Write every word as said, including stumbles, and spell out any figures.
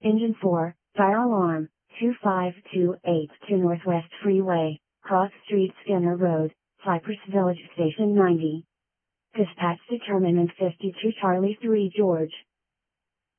Engine four, fire alarm, two five two eight two Northwest Freeway, Cross Street Skinner Road, Cypress Village Station ninety. Dispatch determinant fifty-two Charlie three George.